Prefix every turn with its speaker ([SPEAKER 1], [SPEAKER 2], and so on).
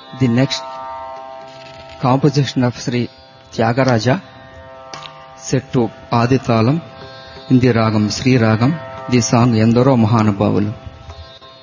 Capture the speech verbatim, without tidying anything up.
[SPEAKER 1] The next composition of Sri Tyagaraja, set to Adi Talam in the Ragam Sri Ragam, the song Endaro Mahanubhavulu.